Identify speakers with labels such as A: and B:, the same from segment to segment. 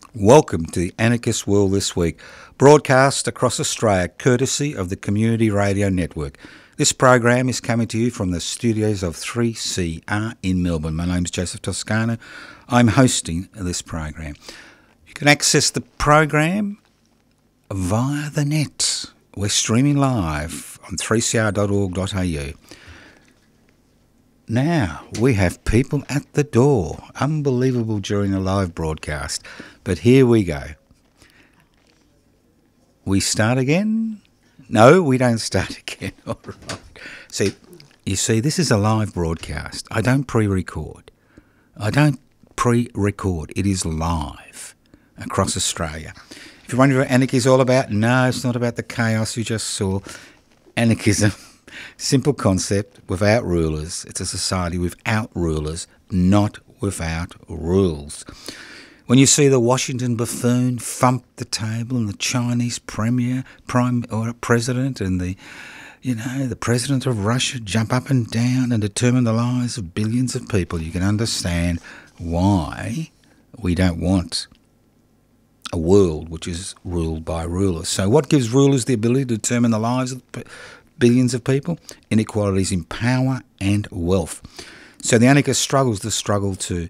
A: Welcome to the Anarchist World This Week, broadcast across Australia courtesy of the Community Radio Network. This program is coming to you from the studios of 3CR in Melbourne. My name's Joseph Toscano. I'm hosting this program. You can access the program via the net. We're streaming live on 3cr.org.au. Now, we have people at the door. Unbelievable during a live broadcast. But here we go. We start again? No, we don't start again. All right. See, you see, this is a live broadcast. I don't pre-record. It is live across Australia. If you're wondering what anarchy is all about, no, it's not about the chaos you just saw. Anarchism. Simple concept, without rulers. It's a society without rulers, not without rules. When you see the Washington buffoon thump the table and the Chinese prime or president and the president of Russia jump up and down and determine the lives of billions of people, you can understand why we don't want a world which is ruled by rulers. So what gives rulers the ability to determine the lives of billions of people? Inequalities in power and wealth. So the anarchist struggles the struggle to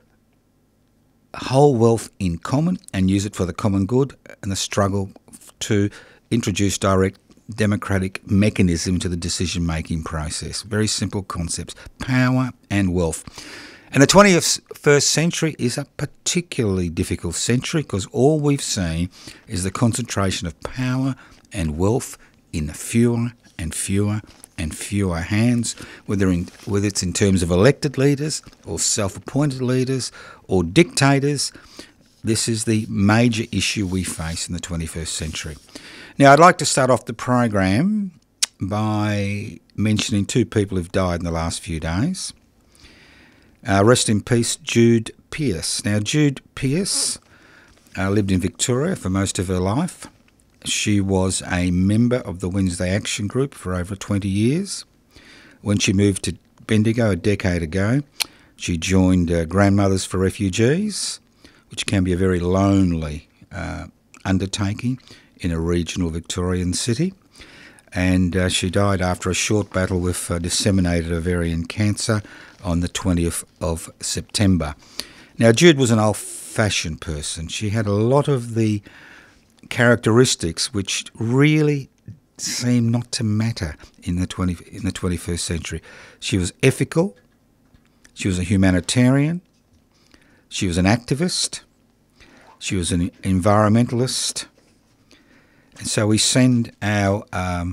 A: hold wealth in common and use it for the common good, and the struggle to introduce direct democratic mechanism to the decision-making process. Very simple concepts, power and wealth. And the 21st century is a particularly difficult century because all we've seen is the concentration of power and wealth in fewer and fewer and fewer hands, whether it's in terms of elected leaders or self-appointed leaders or dictators. This is the major issue we face in the 21st century. Now, I'd like to start off the program by mentioning two people who've died in the last few days. Rest in peace, Jude Pearce. Now, Jude Pearce lived in Victoria for most of her life. She was a member of the Wednesday Action Group for over 20 years. When she moved to Bendigo a decade ago, she joined Grandmothers for Refugees, which can be a very lonely undertaking in a regional Victorian city. And she died after a short battle with disseminated ovarian cancer on the 20th of September. Now, Jude was an old-fashioned person. She had a lot of the characteristics which really seem not to matter in the 21st century. She was ethical, she was a humanitarian, she was an activist, she was an environmentalist, and so we send our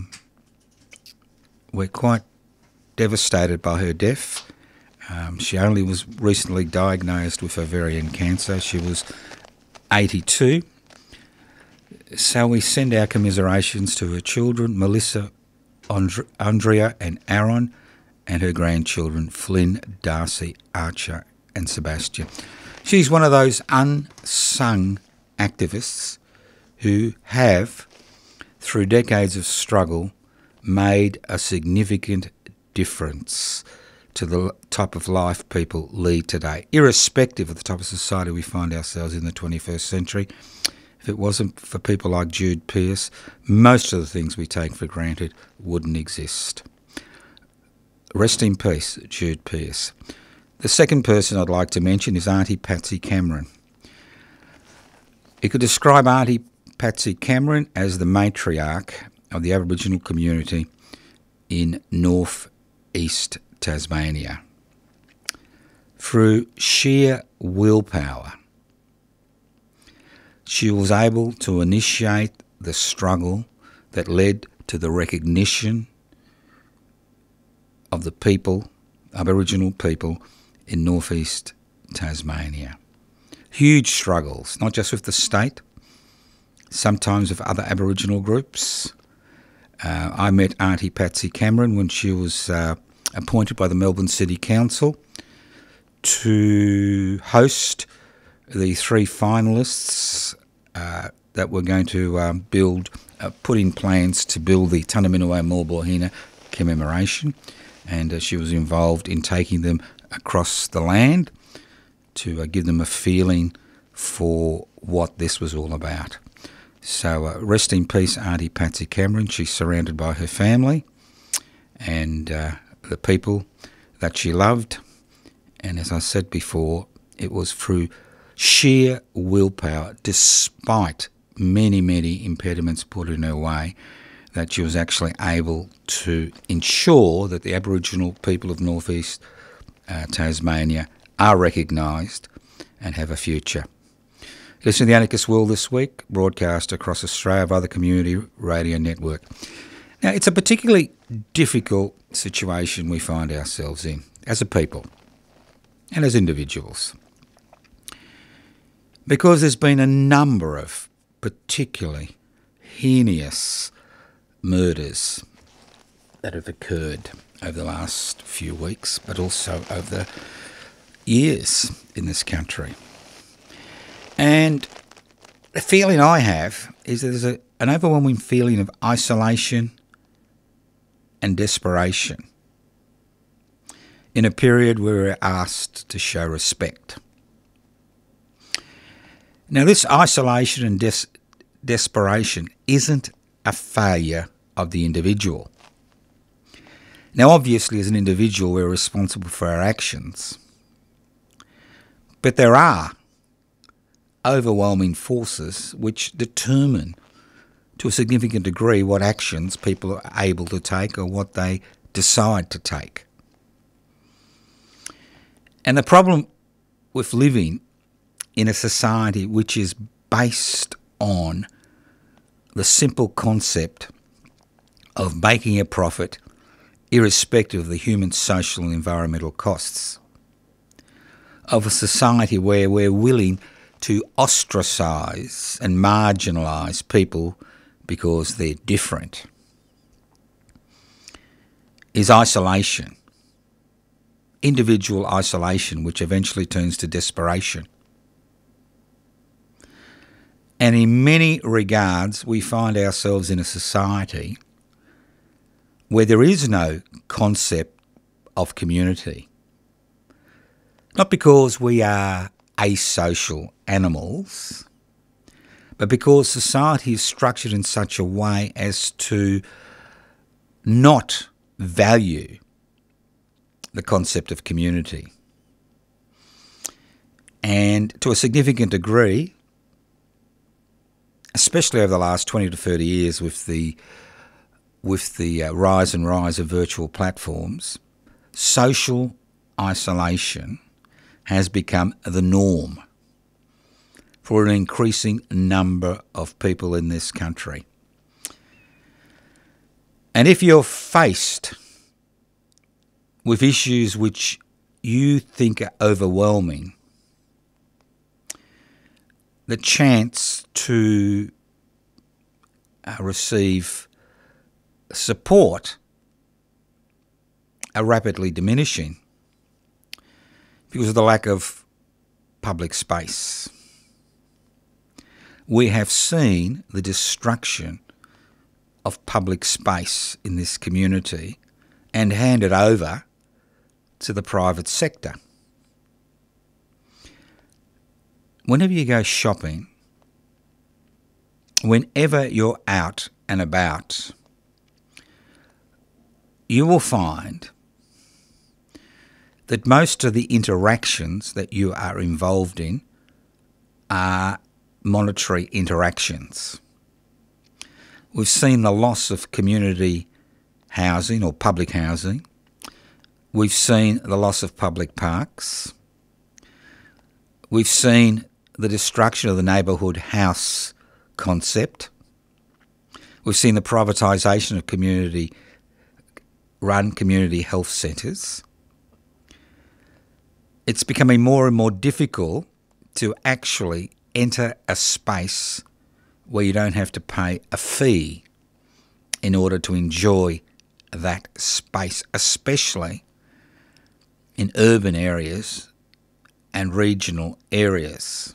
A: we're quite devastated by her death. She only was recently diagnosed with ovarian cancer. She was 82. So we send our commiserations to her children, Melissa, Andrea and Aaron, and her grandchildren, Flynn, Darcy, Archer and Sebastian. She's one of those unsung activists who have, through decades of struggle, made a significant difference to the type of life people lead today, irrespective of the type of society we find ourselves in the 21st century. If it wasn't for people like Jude Pearce, most of the things we take for granted wouldn't exist. Rest in peace, Jude Pearce. The second person I'd like to mention is Auntie Patsy Cameron. You could describe Auntie Patsy Cameron as the matriarch of the Aboriginal community in North East Tasmania. Through sheer willpower, she was able to initiate the struggle that led to the recognition of the people, Aboriginal people in northeast Tasmania. Huge struggles, not just with the state, sometimes with other Aboriginal groups. I met Auntie Patsy Cameron when she was appointed by the Melbourne City Council to host the three finalists that were going to put in plans to build the Tunnerminnerwait Maulboyheenner commemoration, and she was involved in taking them across the land to give them a feeling for what this was all about. So rest in peace, Auntie Patsy Cameron. She's surrounded by her family and the people that she loved. And as I said before, it was through sheer willpower, despite many, many impediments put in her way, that she was actually able to ensure that the Aboriginal people of Northeast Tasmania are recognised and have a future. Listen to the Anarchist World this week, broadcast across Australia via the Community Radio Network. Now, it's a particularly difficult situation we find ourselves in as a people and as individuals, because there's been a number of particularly heinous murders that have occurred over the last few weeks, but also over the years in this country. And the feeling I have is that there's an overwhelming feeling of isolation and desperation in a period where we're asked to show respect. Now, this isolation and desperation isn't a failure of the individual. Now, obviously, as an individual, we're responsible for our actions. But there are overwhelming forces which determine to a significant degree what actions people are able to take or what they decide to take. And the problem with living in a society which is based on the simple concept of making a profit irrespective of the human, social and environmental costs, of a society where we're willing to ostracise and marginalise people because they're different, is isolation. Individual isolation, which eventually turns to desperation. And in many regards, we find ourselves in a society where there is no concept of community. Not because we are asocial animals, but because society is structured in such a way as to not value the concept of community. And to a significant degree, especially over the last 20 to 30 years with the rise of virtual platforms, social isolation has become the norm for an increasing number of people in this country. And if you're faced with issues which you think are overwhelming, the chance to receive support are rapidly diminishing because of the lack of public space. We have seen the destruction of public space in this community and handed over to the private sector. Whenever you go shopping, whenever you're out and about, you will find that most of the interactions that you are involved in are monetary interactions. We've seen the loss of community housing or public housing. We've seen the loss of public parks. We've seen the destruction of the neighbourhood house concept. We've seen the privatisation of community-run community health centres. It's becoming more and more difficult to actually enter a space where you don't have to pay a fee in order to enjoy that space, especially in urban areas and regional areas.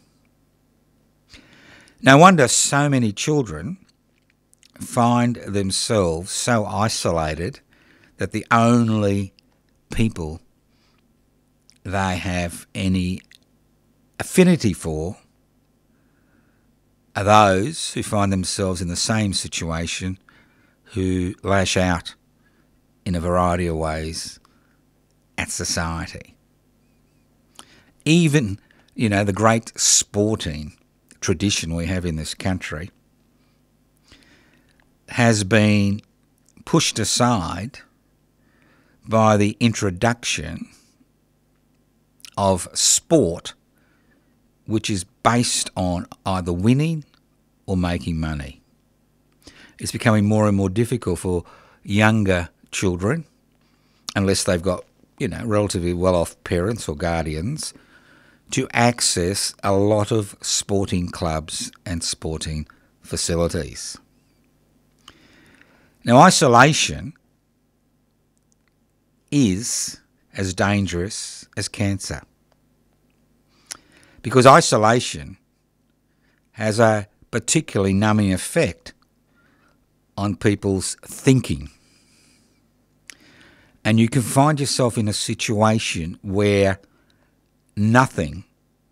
A: No wonder so many children find themselves so isolated that the only people they have any affinity for are those who find themselves in the same situation, who lash out in a variety of ways at society. Even, the great sporting tradition we have in this country has been pushed aside by the introduction of sport, which is based on either winning or making money. It's becoming more and more difficult for younger children, unless they've got, relatively well-off parents or guardians, to access a lot of sporting clubs and sporting facilities. Now, isolation is as dangerous as cancer, because isolation has a particularly numbing effect on people's thinking. And you can find yourself in a situation where nothing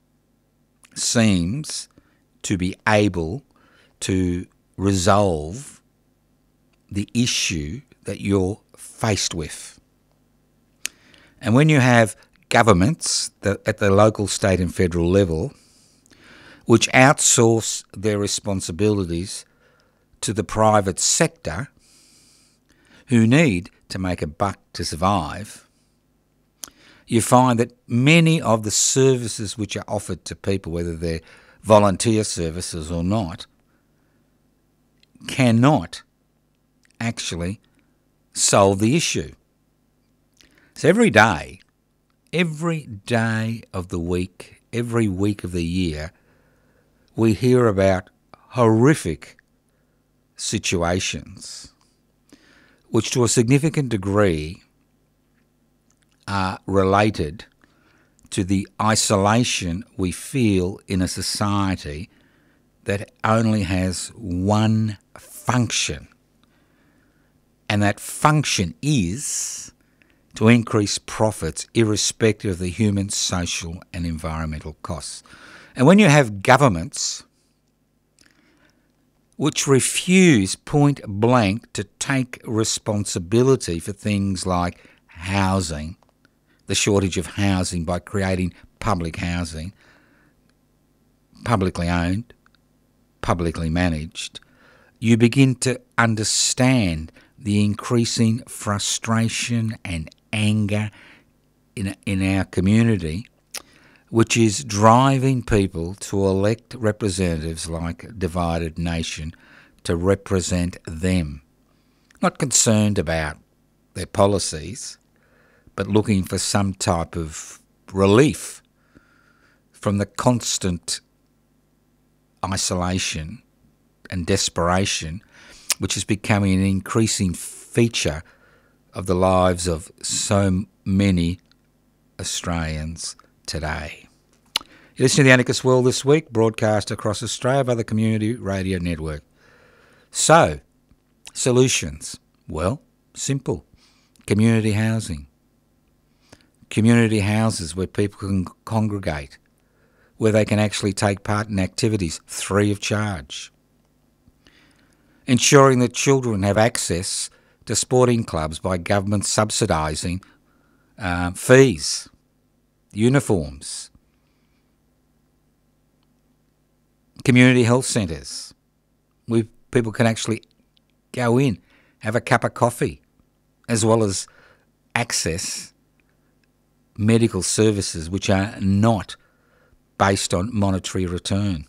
A: seems to be able to resolve the issue that you're faced with. And when you have governments at the local, state and federal level which outsource their responsibilities to the private sector, who need to make a buck to survive, you find that many of the services which are offered to people, whether they're volunteer services or not, cannot actually solve the issue. So every day of the week, every week of the year, we hear about horrific situations which to a significant degree are related to the isolation we feel in a society that only has one function, and that function is to increase profits irrespective of the human, social and environmental costs. And when you have governments which refuse point blank to take responsibility for things like housing, the shortage of housing, by creating public housing, publicly owned, publicly managed, you begin to understand the increasing frustration and anger in our community, which is driving people to elect representatives like Divided Nation to represent them. Not concerned about their policies, but looking for some type of relief from the constant isolation and desperation which is becoming an increasing feature of the lives of so many Australians today. You're listening to the Anarchist World This Week, broadcast across Australia by the Community Radio Network. So, solutions. Well, simple. Community housing. Community houses where people can congregate, where they can actually take part in activities free of charge. Ensuring that children have access to sporting clubs by government subsidising fees, uniforms. Community health centres, where people can actually go in, have a cup of coffee, as well as access medical services which are not based on monetary return.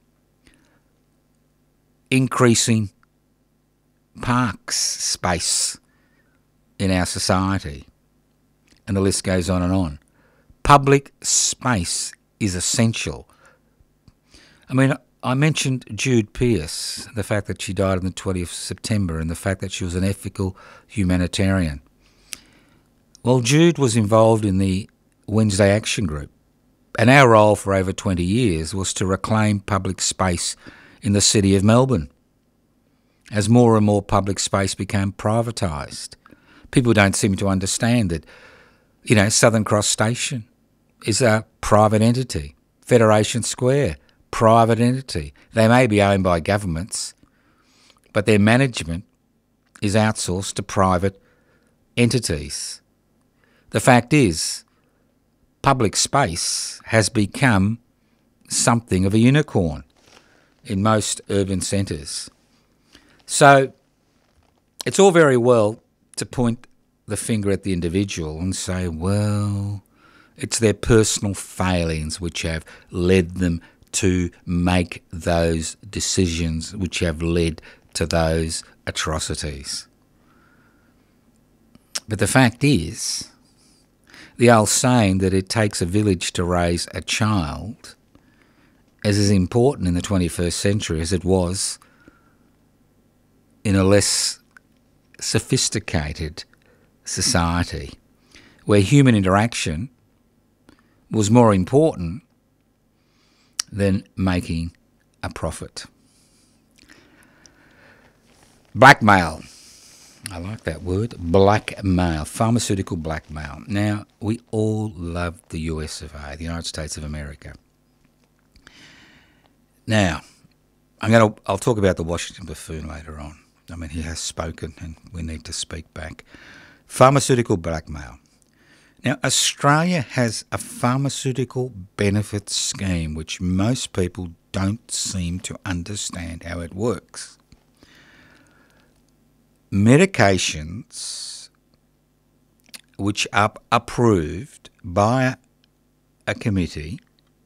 A: Increasing parks space in our society, and the list goes on and on. Public space is essential. I mean, I mentioned Jude Pierce, the fact that she died on the 20th of September and the fact that she was an ethical humanitarian. Well, Jude was involved in the Wednesday Action Group, and our role for over 20 years was to reclaim public space in the city of Melbourne. As more and more public space became privatised, people don't seem to understand that, Southern Cross Station is a private entity. Federation Square, private entity. They may be owned by governments, but their management is outsourced to private entities. The fact is, public space has become something of a unicorn in most urban centres. So it's all very well to point the finger at the individual and say, well, it's their personal failings which have led them to make those decisions which have led to those atrocities. But the fact is, the old saying that it takes a village to raise a child is important in the 21st century as it was in a less sophisticated society where human interaction was more important than making a profit. Blackmail. I like that word, blackmail, pharmaceutical blackmail. Now, we all love the US of A, the United States of America. Now, I'll talk about the Washington buffoon later on. I mean, he has spoken and we need to speak back. Pharmaceutical blackmail. Now, Australia has a pharmaceutical benefit scheme which most people don't seem to understand how it works. Medications which are approved by a committee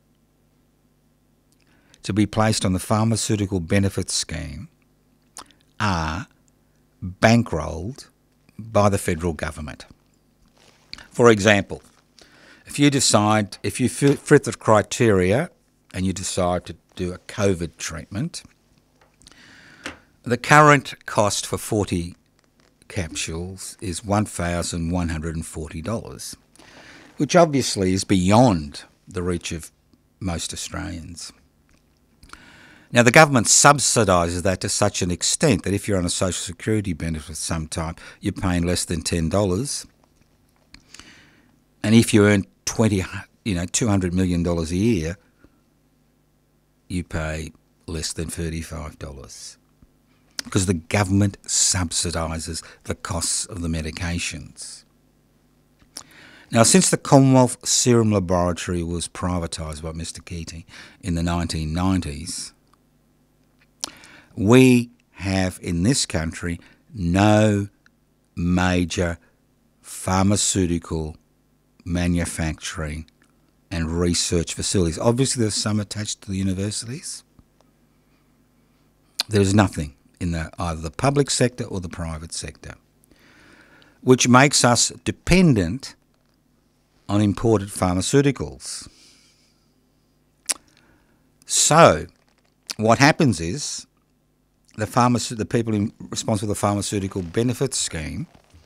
A: to be placed on the pharmaceutical benefit scheme are bankrolled by the federal government. For example, if you fit the criteria and you decide to do a COVID treatment, the current cost for 40 capsules is $1,140, which obviously is beyond the reach of most Australians. Now, the government subsidises that to such an extent that if you're on a social security benefit of some type, you're paying less than $10. And if you earn $200 million a year, you pay less than $35 because the government subsidises the costs of the medications. Now, since the Commonwealth Serum Laboratory was privatised by Mr Keating in the 1990s, we have in this country no major pharmaceutical manufacturing and research facilities. Obviously, there's some attached to the universities. There's nothing in either the public sector or the private sector, which makes us dependent on imported pharmaceuticals. So, what happens is the people responsible for the pharmaceutical benefits scheme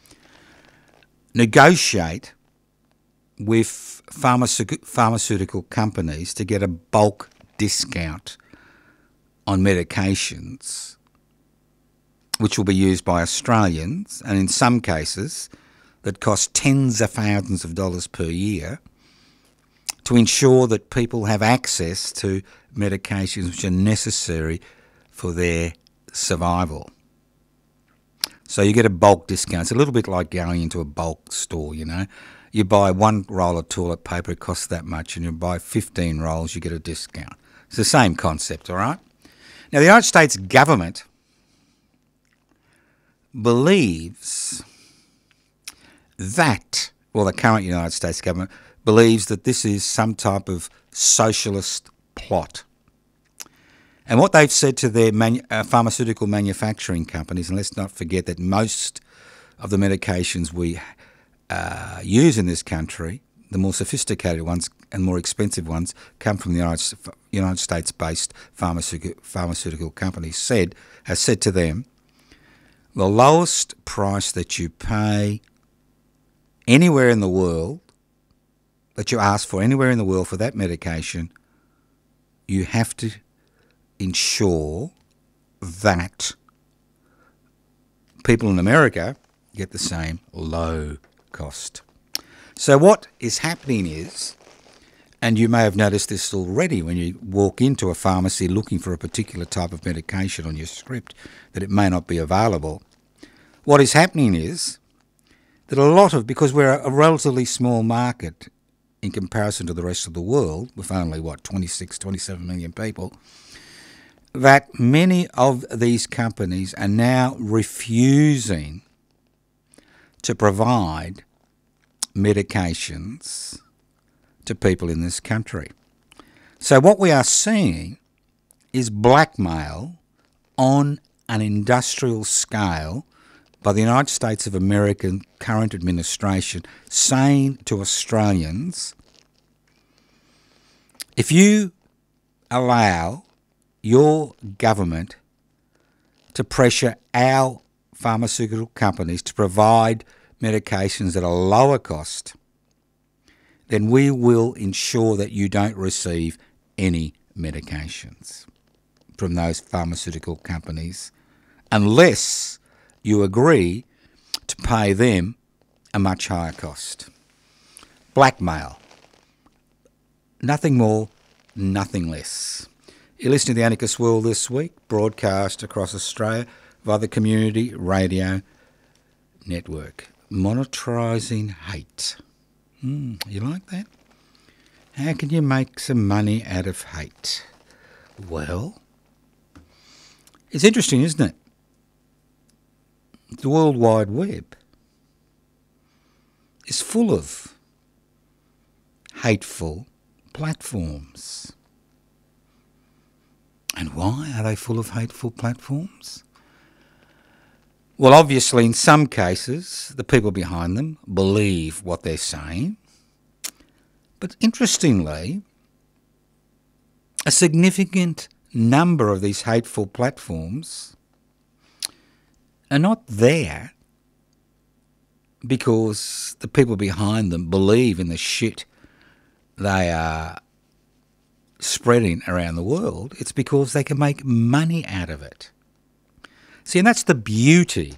A: negotiate with pharmaceutical companies to get a bulk discount on medications which will be used by Australians, and in some cases that cost tens of thousands of dollars per year, to ensure that people have access to medications which are necessary for their survival. So you get a bulk discount. It's a little bit like going into a bulk store, you know. You buy one roll of toilet paper, it costs that much, and you buy 15 rolls, you get a discount. It's the same concept, all right? Now, the United States government believes that, well, the current United States government believes that this is some type of socialist plot. And what they've said to their pharmaceutical manufacturing companies, and let's not forget that most of the medications we use in this country, the more sophisticated ones and more expensive ones, come from the United States-based pharmaceutical companies, has said to them, the lowest price that you pay anywhere in the world, that you ask for anywhere in the world for that medication, you have to ensure that people in America get the same low cost. So what is happening is And you may have noticed this already when you walk into a pharmacy looking for a particular type of medication on your script, that it may not be available. What is happening is that because we're a relatively small market in comparison to the rest of the world, with only, 26, 27 million people, that many of these companies are now refusing to provide medications to people in this country. So what we are seeing is blackmail on an industrial scale by the United States of America current administration saying to Australians, if you allow your government to pressure our pharmaceutical companies to provide medications at a lower cost, then we will ensure that you don't receive any medications from those pharmaceutical companies unless you agree to pay them a much higher cost. Blackmail. Nothing more, nothing less. You're listening to the Anarchist World this week, broadcast across Australia via the Community Radio Network. Monetarising hate. You like that? How can you make some money out of hate? Well, it's interesting, isn't it? The World Wide Web is full of hateful platforms. And why are they full of hateful platforms? Well, obviously, in some cases, the people behind them believe what they're saying. But interestingly, a significant number of these hateful platforms are not there because the people behind them believe in the shit they are spreading around the world. It's because they can make money out of it. See, and that's the beauty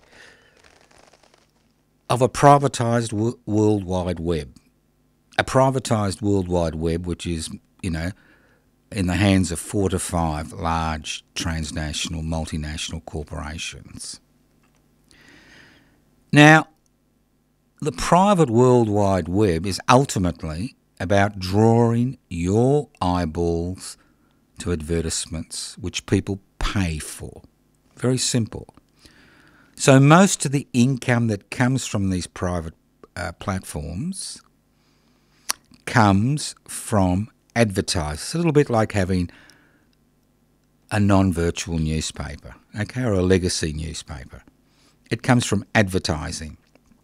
A: of a privatised World Wide Web. A privatised World Wide Web which is, in the hands of 4 to 5 large transnational, multinational corporations. Now, the private World Wide Web is ultimately about drawing your eyeballs to advertisements which people pay for. Very simple. So most of the income that comes from these private platforms comes from advertisers. It's a little bit like having a non-virtual newspaper, okay, or a legacy newspaper. It comes from advertising.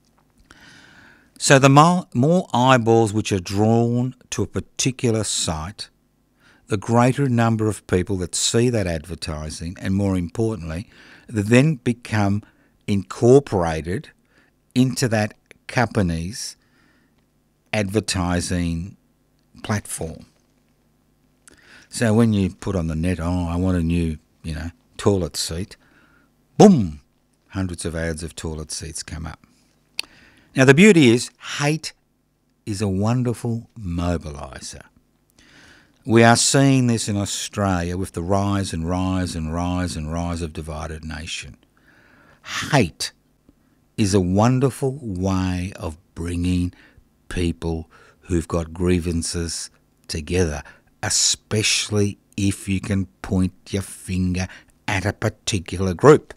A: So the more eyeballs which are drawn to a particular site, the greater number of people that see that advertising, and more importantly, that then become incorporated into that company's advertising platform. So when you put on the net, I want a new, toilet seat, boom, hundreds of ads of toilet seats come up. Now the beauty is, hate is a wonderful mobiliser. We are seeing this in Australia with the rise and rise and rise and rise of divided nation. Hate is a wonderful way of bringing people who've got grievances together, especially if you can point your finger at a particular group.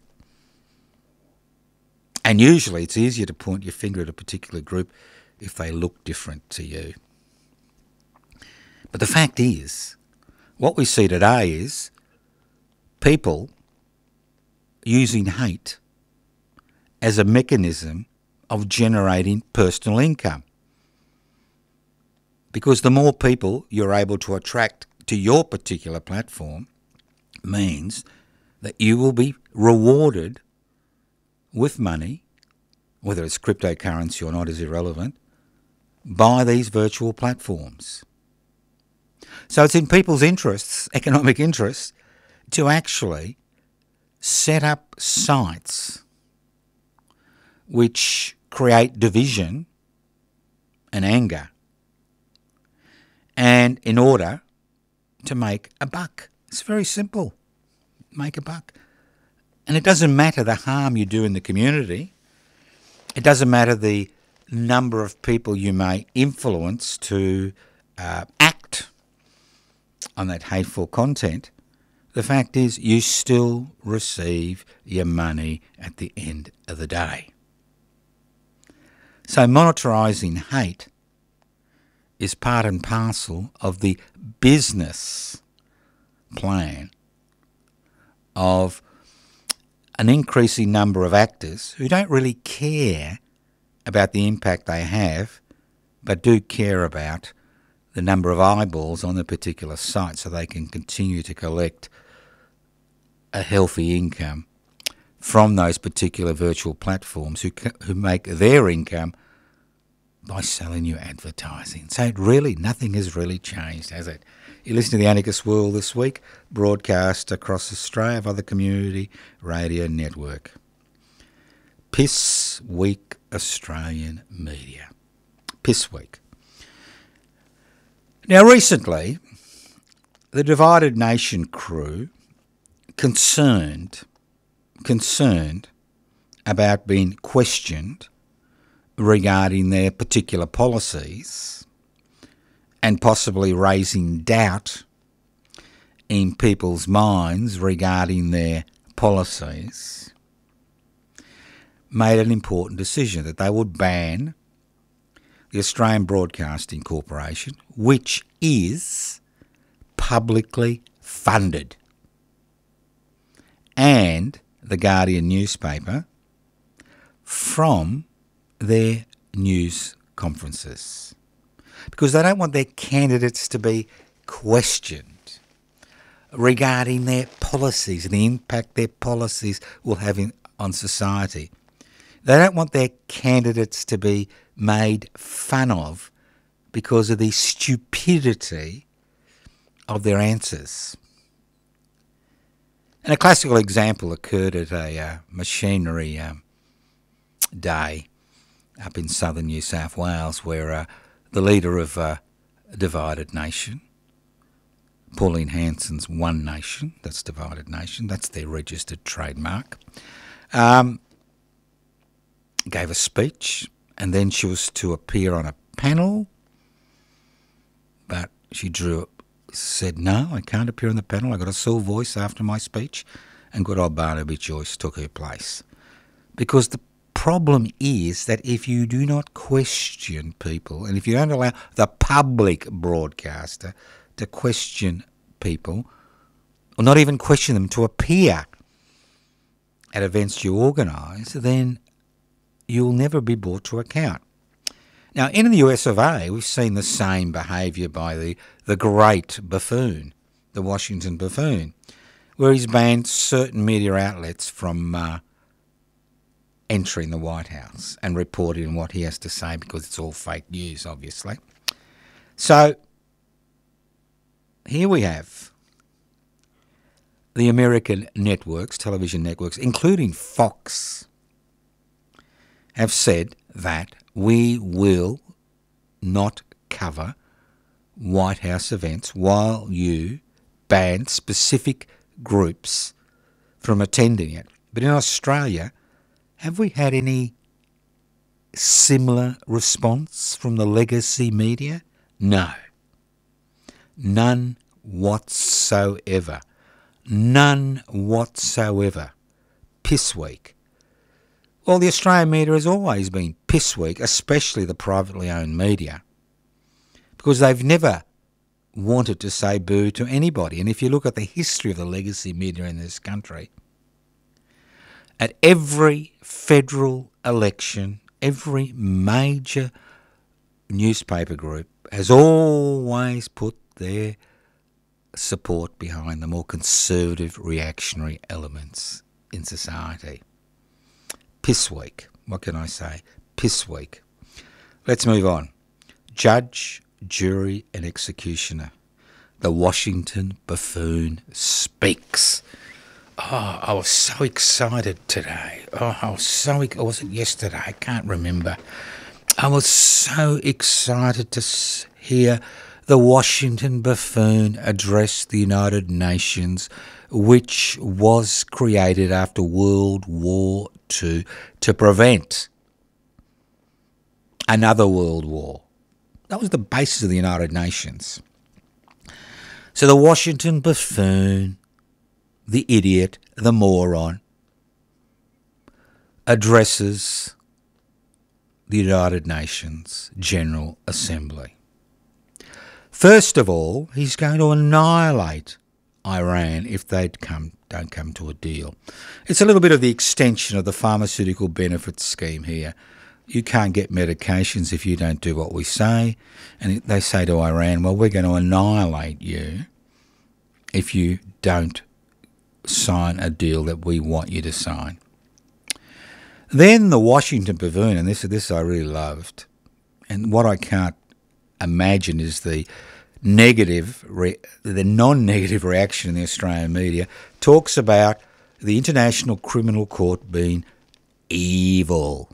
A: And usually it's easier to point your finger at a particular group if they look different to you. But the fact is, what we see today is people using hate as a mechanism of generating personal income. Because the more people you're able to attract to your particular platform means that you will be rewarded with money, whether it's cryptocurrency or not is irrelevant, by these virtual platforms. So it's in people's interests, economic interests, to actually set up sites which create division and anger and in order to make a buck. It's very simple. Make a buck. And it doesn't matter the harm you do in the community. It doesn't matter the number of people you may influence to act on that hateful content. The fact is you still receive your money at the end of the day. So monetarising hate is part and parcel of the business plan of an increasing number of actors who don't really care about the impact they have, but do care about the number of eyeballs on the particular site so they can continue to collect a healthy income from those particular virtual platforms who make their income by selling you advertising. So nothing has really changed, has it? You listen to the Anarchist World this week, broadcast across Australia via the Community Radio Network. Piss Week Australian Media. Piss Week. Now recently, the Divided Nation crew concerned about being questioned regarding their particular policies and possibly raising doubt in people's minds regarding their policies, made an important decision that they would ban the Australian Broadcasting Corporation, which is publicly funded, and the Guardian newspaper from their news conferences, because they don't want their candidates to be questioned regarding their policies and the impact their policies will have on society. They don't want their candidates to be made fun of because of the stupidity of their answers. And a classical example occurred at a machinery day up in southern New South Wales, where the leader of Divided Nation, Pauline Hanson's One Nation, that's Divided Nation, that's their registered trademark, gave a speech, and then she was to appear on a panel, but she said, no, I can't appear on the panel, I got a sore voice after my speech, and good old Barnaby Joyce took her place. Because the problem is that if you do not question people, and if you don't allow the public broadcaster to question people, or not even question them to appear at events you organise, then you'll never be brought to account. Now, in the US of A, we've seen the same behaviour by the great buffoon, the Washington buffoon, where he's banned certain media outlets from entering the White House and reporting what he has to say, because it's all fake news, obviously. So here we have the American networks, television networks, including Fox, have said that we will not cover White House events while you ban specific groups from attending it. But in Australia, have we had any similar response from the legacy media? No. None whatsoever. None whatsoever. Piss Week. Well, the Australian media has always been piss weak, especially the privately owned media, because they've never wanted to say boo to anybody. And if you look at the history of the legacy media in this country, at every federal election, every major newspaper group has always put their support behind the more conservative, reactionary elements in society. Piss Week. What can I say? Piss Week. Let's move on. Judge, jury and executioner. The Washington buffoon speaks. Oh, I was so excited today. Or was it yesterday? I can't remember. I was so excited to hear the Washington buffoon addressed the United Nations, which was created after World War II to prevent another world war. That was the basis of the United Nations. So the Washington buffoon, the idiot, the moron, addresses the United Nations General Assembly. First of all, he's going to annihilate Iran if they don't come to a deal. It's a little bit of the extension of the pharmaceutical benefits scheme here. You can't get medications if you don't do what we say. And they say to Iran, well, we're going to annihilate you if you don't sign a deal that we want you to sign. Then the Washington buffoon, and this I really loved, and what I can't imagine is the non-negative reaction in the Australian media, talks about the International Criminal Court being evil.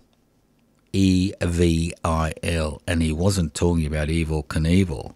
A: E-V-I-L. And he wasn't talking about Evel Knievel.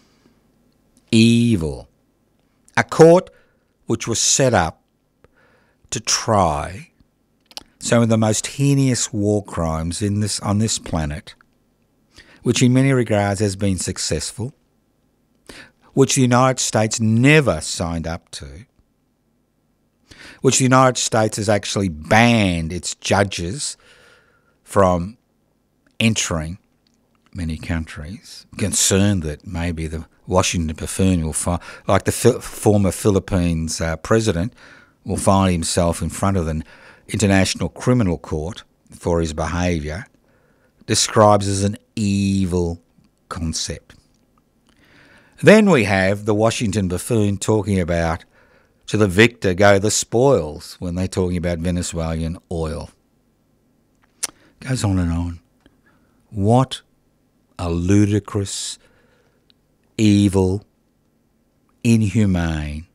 A: Evil. A court which was set up to try some of the most heinous war crimes on this planet, which in many regards has been successful, which the United States never signed up to, which the United States has actually banned its judges from entering many countries, concerned that maybe the Washington buffoon will find, like the former Philippines president, will find himself in front of the International Criminal Court for his behaviour, describes as an evil concept. Then we have the Washington buffoon talking about, to the victor go the spoils, when they're talking about Venezuelan oil. Goes on and on. What a ludicrous, evil, inhumane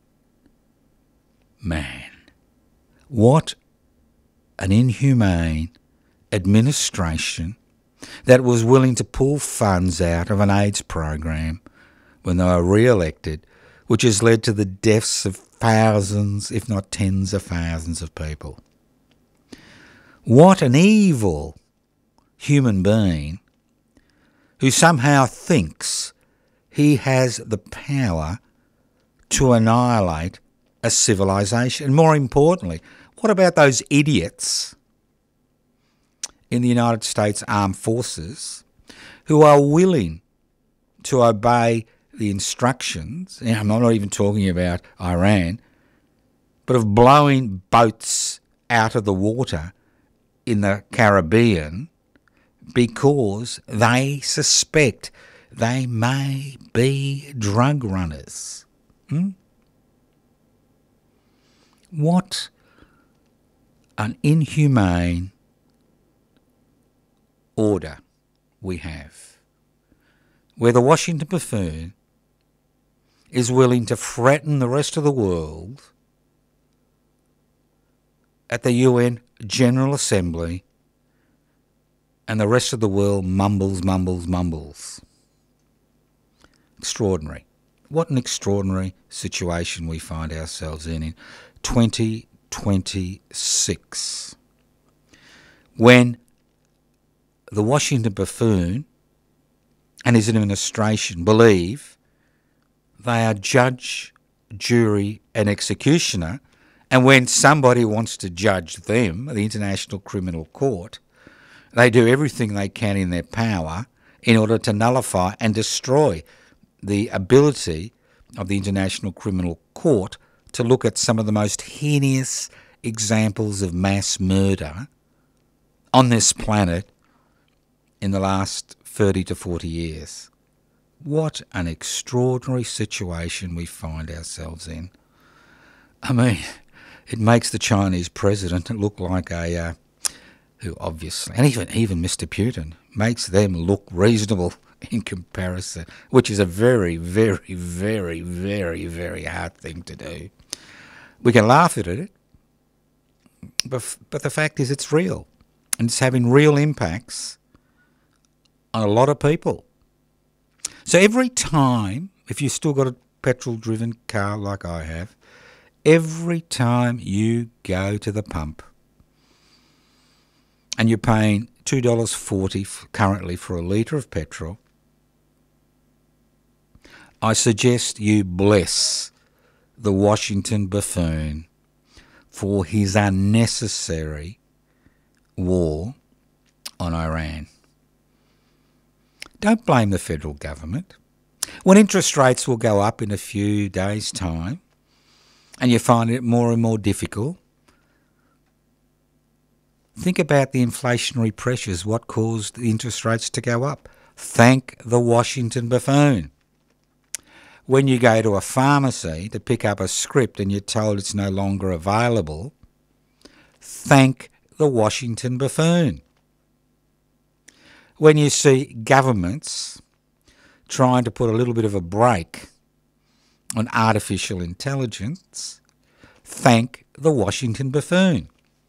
A: man. What an inhumane administration that was willing to pull funds out of an AIDS program when they were re-elected, which has led to the deaths of thousands, if not tens of thousands of people. What an evil human being who somehow thinks he has the power to annihilate a civilization. And more importantly, what about those idiots in the United States Armed Forces who are willing to obey the instructions, and I'm not even talking about Iran, but of blowing boats out of the water in the Caribbean because they suspect they may be drug runners? What an inhumane order we have, where the Washington buffoon is willing to threaten the rest of the world at the UN General Assembly, and the rest of the world mumbles. Extraordinary. What an extraordinary situation we find ourselves in 2026, when the Washington buffoon and his administration believe they are judge, jury and executioner, and when somebody wants to judge them, the International Criminal Court, they do everything they can in their power in order to nullify and destroy the ability of the International Criminal Court to look at some of the most heinous examples of mass murder on this planet in the last 30 to 40 years. What an extraordinary situation we find ourselves in. I mean, it makes the Chinese president look like who obviously, and even Mr. Putin, makes them look reasonable in comparison, which is a very, very, very, very, very hard thing to do. We can laugh at it, but the fact is it's real, and it's having real impacts on a lot of people. So every time, if you've still got a petrol-driven car like I have, every time you go to the pump and you're paying $2.40 currently for a litre of petrol, I suggest you bless the Washington buffoon for his unnecessary war on Iran. Don't blame the federal government. When interest rates will go up in a few days' time and you find it more and more difficult, think about the inflationary pressures, what caused the interest rates to go up. Thank the Washington buffoon. When you go to a pharmacy to pick up a script and you're told it's no longer available, thank the Washington buffoon. When you see governments trying to put a little bit of a brake on artificial intelligence, thank the Washington buffoon.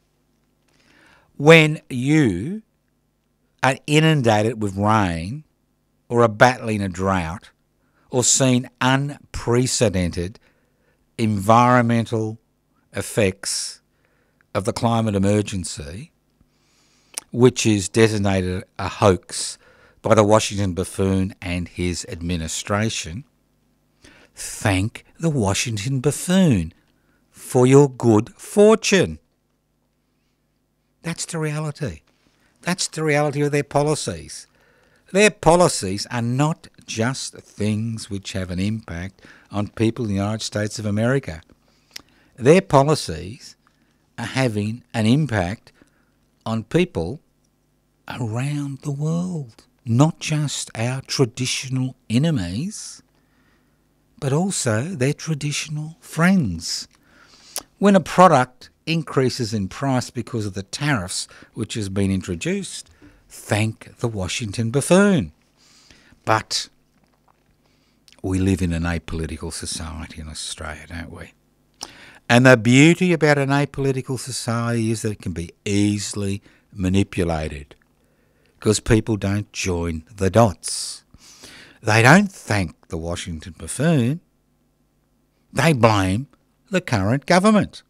A: When you are inundated with rain or are battling a drought or seen unprecedented environmental effects of the climate emergency, which is designated a hoax by the Washington buffoon and his administration, thank the Washington buffoon for your good fortune. That's the reality. That's the reality of their policies. Their policies are not just things which have an impact on people in the United States of America. Their policies are having an impact on people around the world, not just our traditional enemies, but also their traditional friends. When a product increases in price because of the tariffs which has been introduced, thank the Washington buffoon. But we live in an apolitical society in Australia, don't we? And the beauty about an apolitical society is that it can be easily manipulated because people don't join the dots. They don't thank the Washington buffoon. They blame the current government.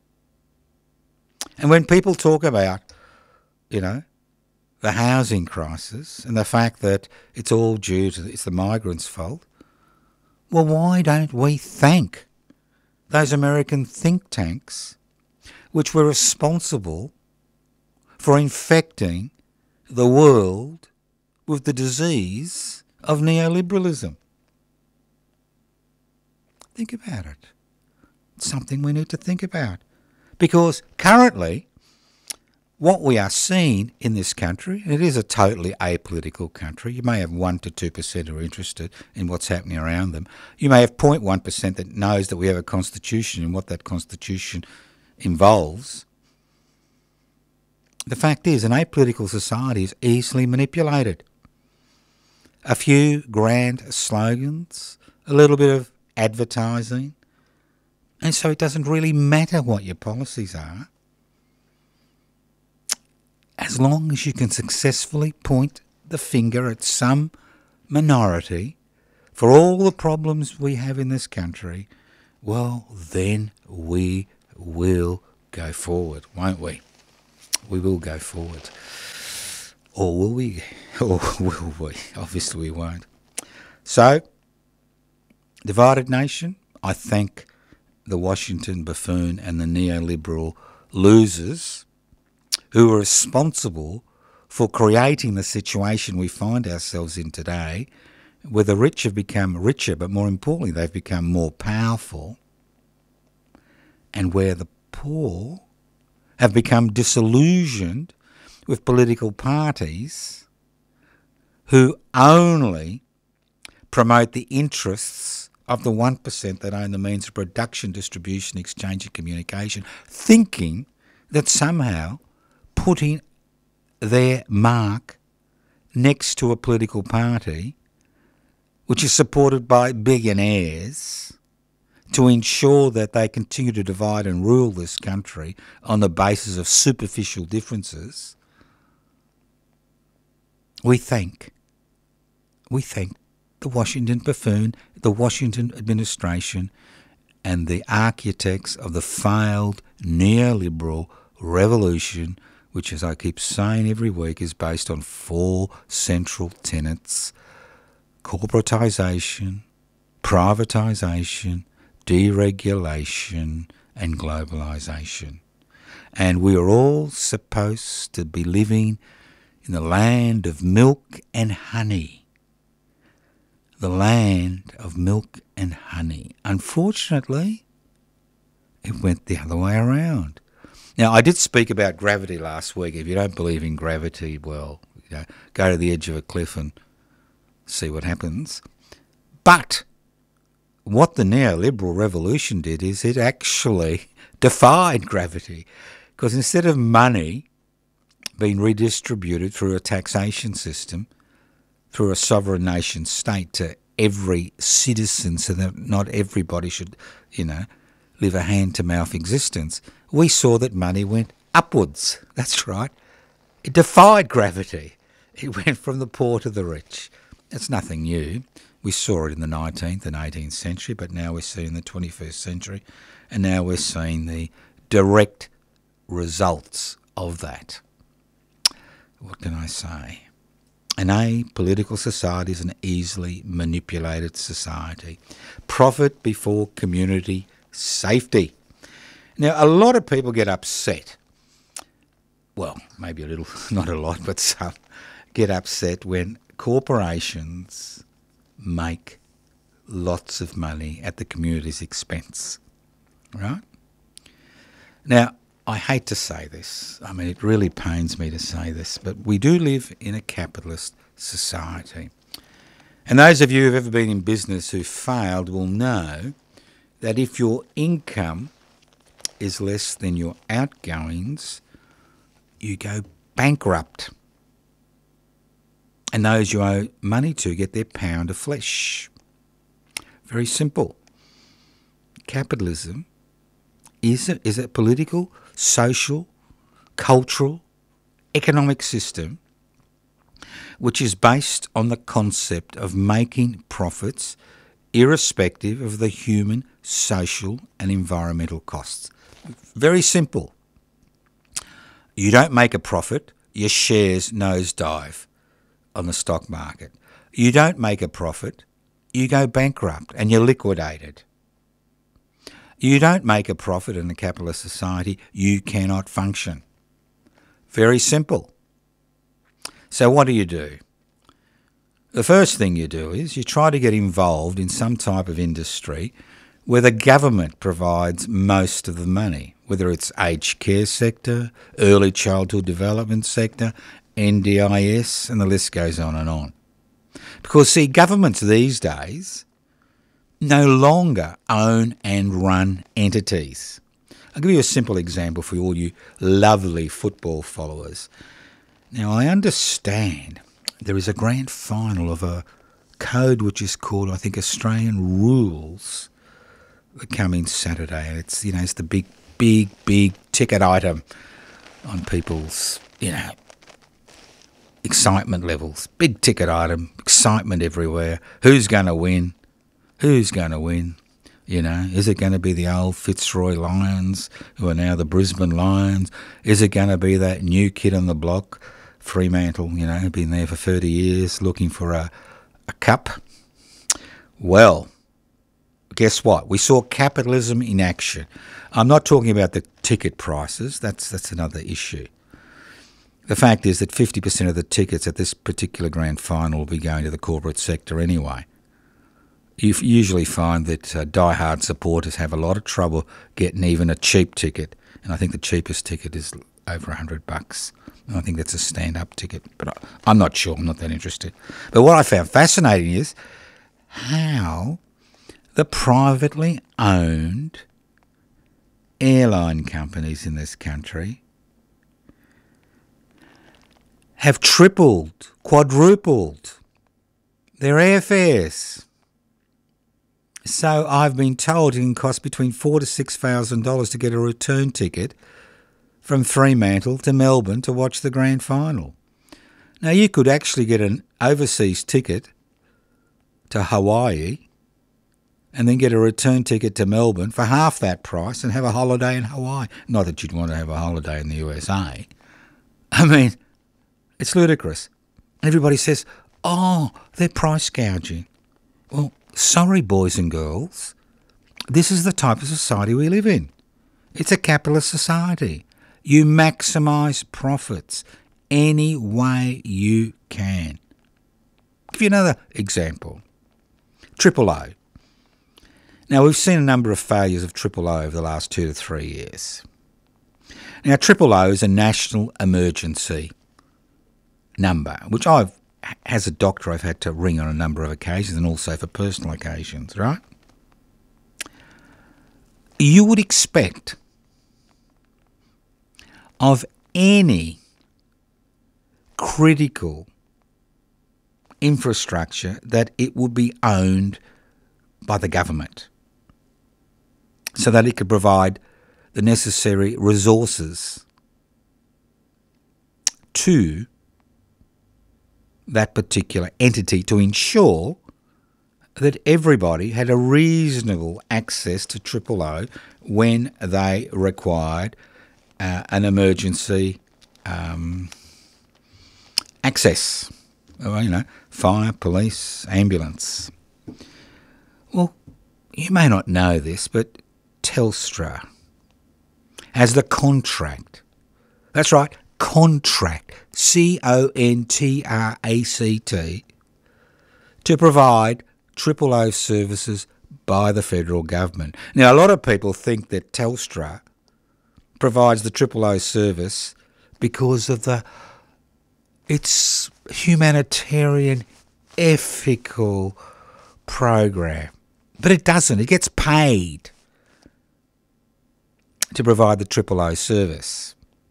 A: And when people talk about, the housing crisis and the fact that it's all it's the migrants' fault, well, why don't we thank those American think tanks which were responsible for infecting the world with the disease of neoliberalism? Think about it. It's something we need to think about. Because currently, what we are seeing in this country, and it is a totally apolitical country, you may have 1 to 2% who are interested in what's happening around them. You may have 0.1% that knows that we have a constitution and what that constitution involves. The fact is, an apolitical society is easily manipulated. A few grand slogans, a little bit of advertising, and so it doesn't really matter what your policies are, as long as you can successfully point the finger at some minority for all the problems we have in this country, well, then we will go forward, won't we? We will go forward. Or will we? Or will we? Obviously we won't. So, divided nation, I thank the Washington buffoon and the neoliberal losers who are responsible for creating the situation we find ourselves in today, where the rich have become richer, but more importantly, they've become more powerful, and where the poor have become disillusioned with political parties who only promote the interests of the 1% that own the means of production, distribution, exchange and communication, thinking that somehow putting their mark next to a political party which is supported by billionaires to ensure that they continue to divide and rule this country on the basis of superficial differences, we thank the Washington buffoon, the Washington administration, and the architects of the failed neoliberal revolution, which, as I keep saying every week, is based on 4 central tenets: corporatisation, privatisation, deregulation, and globalisation. And we are all supposed to be living in the land of milk and honey. The land of milk and honey. Unfortunately, it went the other way around. Now, I did speak about gravity last week. If you don't believe in gravity, well, go to the edge of a cliff and see what happens. But what the neoliberal revolution did is it actually defied gravity, because instead of money being redistributed through a taxation system, through a sovereign nation state to every citizen, so that not everybody should, live a hand-to-mouth existence, we saw that money went upwards. That's right. It defied gravity. It went from the poor to the rich. That's nothing new. We saw it in the 19th and 18th century, but now we're seeing the 21st century, and now we're seeing the direct results of that. What can I say? An apolitical society is an easily manipulated society. Profit before community safety. Now, a lot of people get upset. Well, maybe a little, not a lot, but some get upset when corporations make lots of money at the community's expense, right? Now, I hate to say this. I mean, it really pains me to say this, but we do live in a capitalist society. And those of you who've ever been in business who failed will know that if your income is less than your outgoings, you go bankrupt. And those you owe money to get their pound of flesh. Very simple. Capitalism is a political, social, cultural, economic system which is based on the concept of making profits irrespective of the human, social and environmental costs. Very simple. You don't make a profit, your shares nosedive on the stock market. You don't make a profit, you go bankrupt and you're liquidated. You don't make a profit in a capitalist society, you cannot function. Very simple. So what do? The first thing you do is you try to get involved in some type of industry where the government provides most of the money, whether it's aged care sector, early childhood development sector, NDIS, and the list goes on and on. Because, see, governments these days no longer own and run entities. I'll give you a simple example for all you lovely football followers. Now, I understand there is a grand final of a code which is called, I think, Australian Rules, coming Saturday. And it's, it's the big ticket item on people's, excitement levels. Big ticket item, excitement everywhere. Who's going to win? Who's going to win? Is it going to be the old Fitzroy Lions, who are now the Brisbane Lions? Is it going to be that new kid on the block, Fremantle, been there for 30 years looking for a cup? Well, guess what? We saw capitalism in action. I'm not talking about the ticket prices. That's another issue. The fact is that 50% of the tickets at this particular grand final will be going to the corporate sector anyway. You usually find that die-hard supporters have a lot of trouble getting even a cheap ticket, and I think the cheapest ticket is over $100. And I think that's a stand-up ticket, but I'm not sure. I'm not that interested. But what I found fascinating is how the privately owned airline companies in this country have tripled, quadrupled their airfares. So I've been told it can cost between $4,000 to $6,000 to get a return ticket from Fremantle to Melbourne to watch the grand final. Now, you could actually get an overseas ticket to Hawaii and then get a return ticket to Melbourne for half that price and have a holiday in Hawaii. Not that you'd want to have a holiday in the USA. I mean, it's ludicrous. Everybody says, oh, they're price gouging. Well, sorry, boys and girls. This is the type of society we live in. It's a capitalist society. You maximise profits any way you can. I'll give you another example. Triple O. Now, we've seen a number of failures of Triple O over the last 2 to 3 years. Now, Triple O is a national emergency number, which as a doctor, I've had to ring on a number of occasions and also for personal occasions, right? You would expect of any critical infrastructure that it would be owned by the government so that it could provide the necessary resources to that particular entity to ensure that everybody had a reasonable access to Triple O when they required an emergency access. Fire, police, ambulance. Well, you may not know this, but Telstra has the contract. That's right, contract, contract, to provide Triple O services by the federal government. Now, a lot of people think that Telstra provides the Triple O service because of its humanitarian, ethical program. But it doesn't. It gets paid to provide the Triple O service.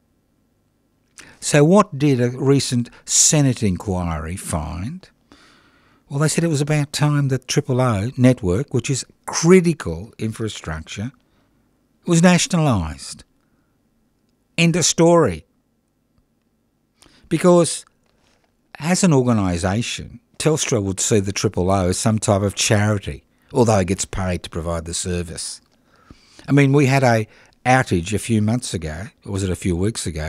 A: So what did a recent Senate inquiry find? Well, they said it was about time that Triple O network, which is critical infrastructure, was nationalised. End of story. Because as an organisation, Telstra would see the Triple O as some type of charity, although it gets paid to provide the service. I mean, we had a outage a few months ago, or was it a few weeks ago,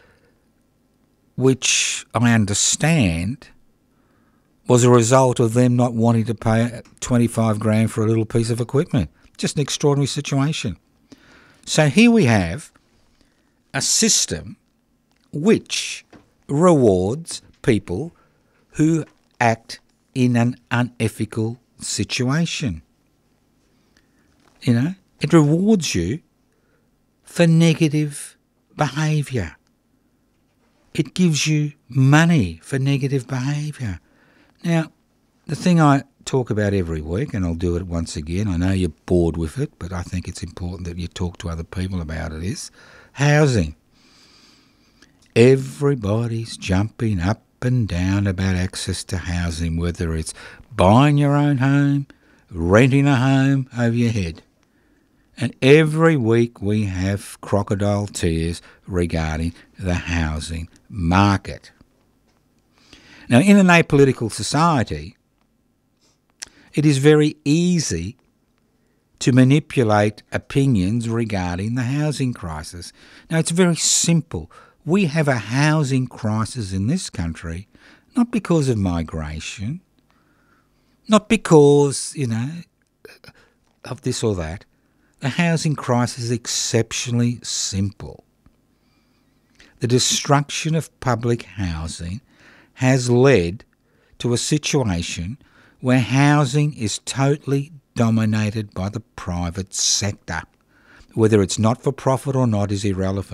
A: which I understand was a result of them not wanting to pay 25 grand for a little piece of equipment. Just an extraordinary situation. So here we have a system which rewards people who act in an unethical situation. It rewards you for negative behaviour. It gives you money for negative behaviour. Now, the thing I talk about every week, and I'll do it once again, I know you're bored with it, but I think it's important that you talk to other people about it, is housing. Everybody's jumping up and down about access to housing, whether it's buying your own home, renting a home over your head. And every week we have crocodile tears regarding the housing market. Now, in an apolitical society, it is very easy to manipulate opinions regarding the housing crisis. Now, it's very simple. We have a housing crisis in this country, not because of migration, not because, of this or that. The housing crisis is exceptionally simple. The destruction of public housing has led to a situation where housing is totally dominated by the private sector. Whether it's not-for-profit or not is irrelevant.